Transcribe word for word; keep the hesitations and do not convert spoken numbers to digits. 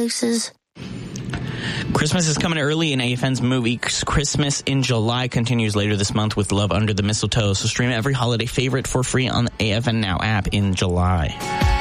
choices. Christmas is coming early, and A F N's movie Christmas in July continues later this month with Love Under the Mistletoe. So stream every holiday favorite for free on the A F N Now app in July.